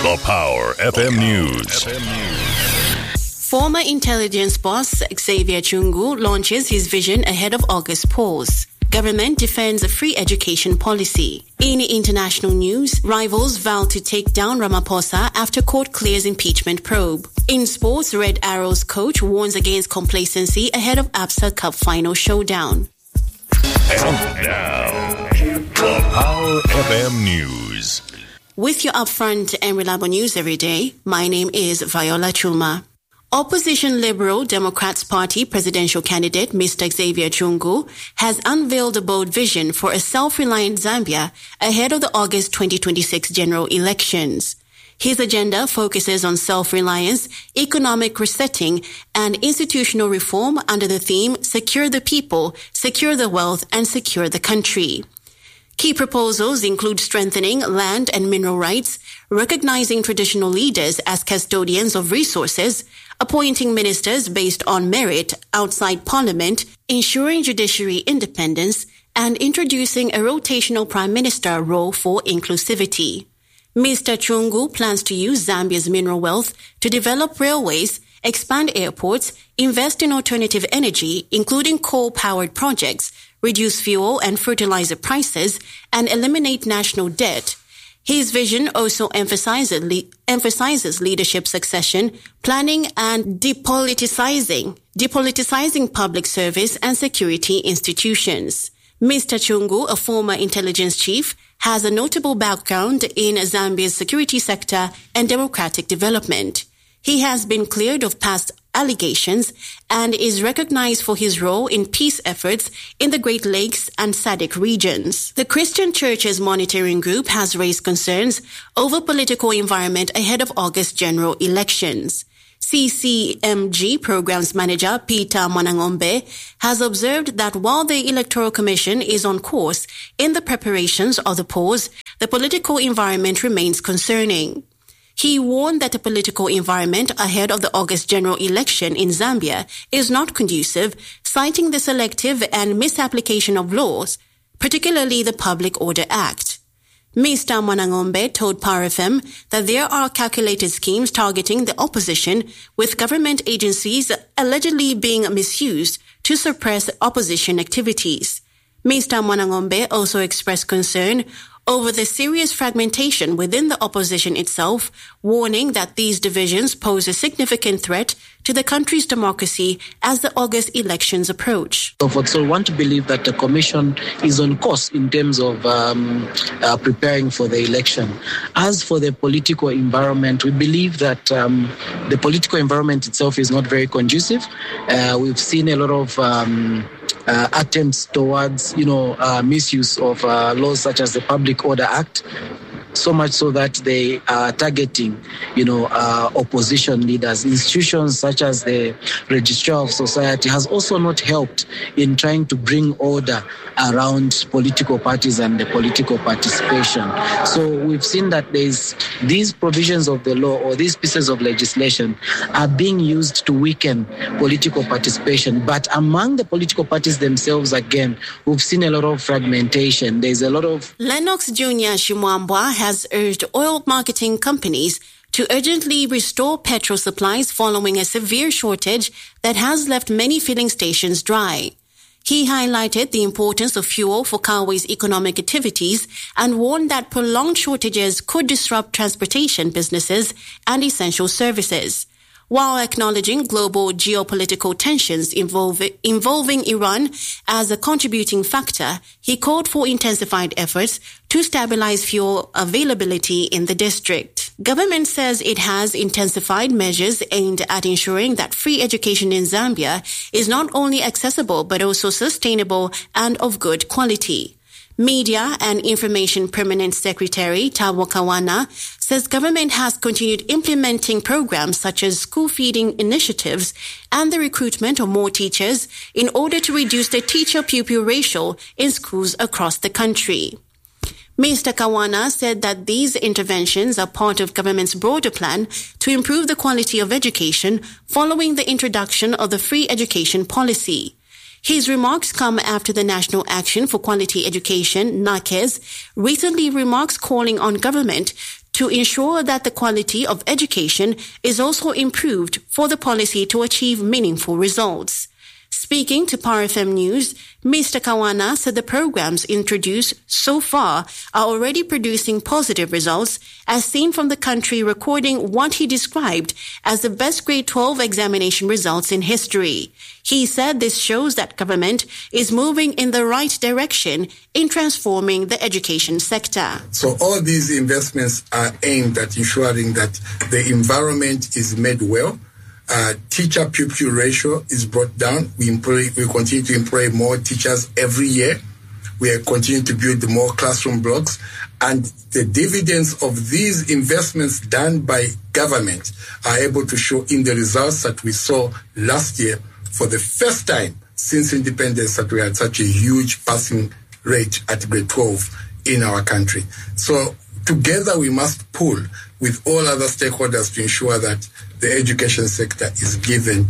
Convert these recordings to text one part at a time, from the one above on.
The Power FM News. Former intelligence boss Xavier Chungu launches his vision ahead of August polls. Government defends a free education policy. In international news, rivals vow to take down Ramaphosa after court clears impeachment probe. In sports, Red Arrows coach warns against complacency ahead of ABSA Cup final showdown. And now, the Power FM News. With your upfront and reliable news every day, my name is Viola Chulma. Opposition Liberal Democrats Party presidential candidate Mr. Xavier Chungu has unveiled a bold vision for a self-reliant Zambia ahead of the August 2026 general elections. His agenda focuses on self-reliance, economic resetting, and institutional reform under the theme Secure the People, Secure the Wealth, and Secure the Country. Key proposals include strengthening land and mineral rights, recognizing traditional leaders as custodians of resources, appointing ministers based on merit outside parliament, ensuring judiciary independence, and introducing a rotational prime minister role for inclusivity. Mr. Chungu plans to use Zambia's mineral wealth to develop railways, expand airports, invest in alternative energy, including coal-powered projects, reduce fuel and fertilizer prices, and eliminate national debt. His vision also emphasizes leadership succession, planning, and depoliticizing public service and security institutions. Mr. Chungu, a former intelligence chief, has a notable background in Zambia's security sector and democratic development. He has been cleared of past allegations and is recognized for his role in peace efforts in the Great Lakes and SADC regions. The Christian Churches Monitoring Group has raised concerns over political environment ahead of August general elections. CCMG Programs Manager Peter Mwanang'ombe has observed that while the Electoral Commission is on course in the preparations of the polls, the political environment remains concerning. He warned that the political environment ahead of the August general election in Zambia is not conducive, citing the selective and misapplication of laws, particularly the Public Order Act. Mr. Mwanang'ombe told Power FM that there are calculated schemes targeting the opposition, with government agencies allegedly being misused to suppress opposition activities. Mr. Mwanang'ombe also expressed concern over the serious fragmentation within the opposition itself, warning that these divisions pose a significant threat to the country's democracy as the August elections approach. So we want to believe that the Commission is on course in terms of preparing for the election. As for the political environment, we believe that the political environment itself is not very conducive. We've seen a lot of attempts towards, misuse of laws such as the Public Order Act, so much so that they are targeting, opposition leaders. Institutions such as the Registrar of Society has also not helped in trying to bring order around political parties and the political participation. So we've seen that these provisions of the law or these pieces of legislation are being used to weaken political participation. But among the political parties themselves, again, we've seen a lot of fragmentation. There's a lot of... Lennox Jr. Shimwambwa has urged oil marketing companies to urgently restore petrol supplies following a severe shortage that has left many filling stations dry. He highlighted the importance of fuel for Kawe's economic activities and warned that prolonged shortages could disrupt transportation businesses and essential services. While acknowledging global geopolitical tensions involving Iran as a contributing factor, he called for intensified efforts to stabilize fuel availability in the district. Government says it has intensified measures aimed at ensuring that free education in Zambia is not only accessible but also sustainable and of good quality. Media and Information Permanent Secretary Thabo Kawana says government has continued implementing programs such as school feeding initiatives and the recruitment of more teachers in order to reduce the teacher-pupil ratio in schools across the country. Mr. Kawana said that these interventions are part of government's broader plan to improve the quality of education following the introduction of the free education policy. His remarks come after the National Action for Quality Education, NAQES, recently remarks calling on government to ensure that the quality of education is also improved for the policy to achieve meaningful results. Speaking to Power FM News, Mr. Kawana said the programs introduced so far are already producing positive results, as seen from the country recording what he described as the best grade 12 examination results in history. He said this shows that government is moving in the right direction in transforming the education sector. So all these investments are aimed at ensuring that the environment is made well. Teacher-pupil ratio is brought down. We continue to employ more teachers every year. We are continuing to build more classroom blocks. And the dividends of these investments done by government are able to show in the results that we saw last year for the first time since independence that we had such a huge passing rate at grade 12 in our country. So together we must pull with all other stakeholders to ensure that the education sector is given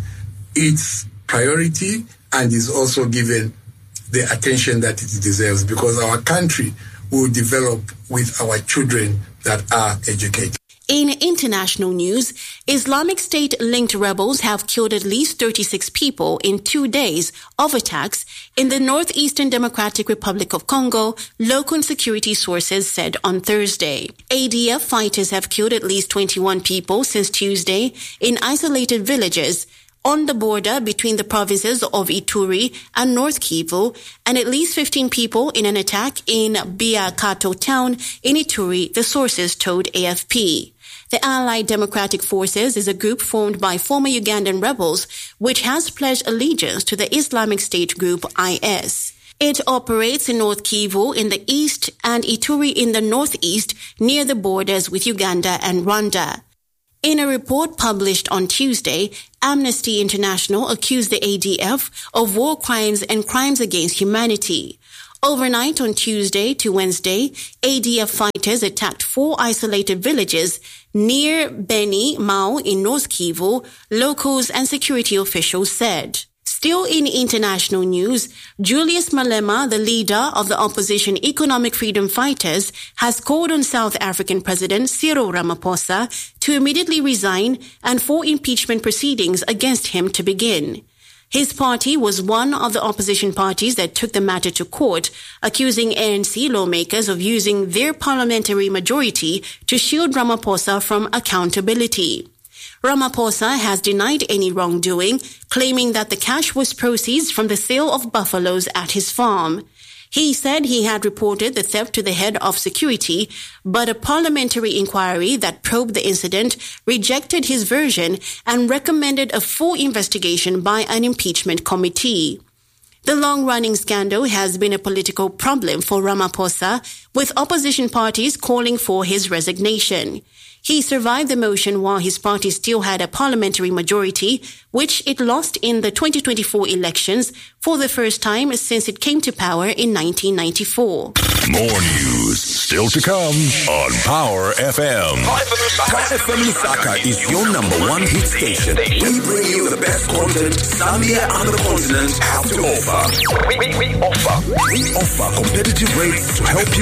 its priority and is also given the attention that it deserves, because our country will develop with our children that are educated. In international news, Islamic State-linked rebels have killed at least 36 people in 2 days of attacks in the Northeastern Democratic Republic of Congo, local security sources said on Thursday. ADF fighters have killed at least 21 people since Tuesday in isolated villages on the border between the provinces of Ituri and North Kivu, and at least 15 people in an attack in Biakato town in Ituri, the sources told AFP. The Allied Democratic Forces is a group formed by former Ugandan rebels, which has pledged allegiance to the Islamic State group IS. It operates in North Kivu in the east and Ituri in the northeast, near the borders with Uganda and Rwanda. In a report published on Tuesday, Amnesty International accused the ADF of war crimes and crimes against humanity. Overnight on Tuesday to Wednesday, ADF fighters attacked 4 isolated villages near Beni Mau in North Kivu, locals and security officials said. Still in international news, Julius Malema, the leader of the opposition Economic Freedom Fighters, has called on South African President Cyril Ramaphosa to immediately resign and for impeachment proceedings against him to begin. His party was one of the opposition parties that took the matter to court, accusing ANC lawmakers of using their parliamentary majority to shield Ramaphosa from accountability. Ramaphosa has denied any wrongdoing, claiming that the cash was proceeds from the sale of buffaloes at his farm. He said he had reported the theft to the head of security, but a parliamentary inquiry that probed the incident rejected his version and recommended a full investigation by an impeachment committee. The long-running scandal has been a political problem for Ramaphosa, with opposition parties calling for his resignation. He survived the motion while his party still had a parliamentary majority, which it lost in the 2024 elections for the first time since it came to power in 1994. More news still to come on Power FM. Power FM Lusaka is your #1 hit station. We bring you the best content Zambia and the continent have to offer. We offer competitive rates to help you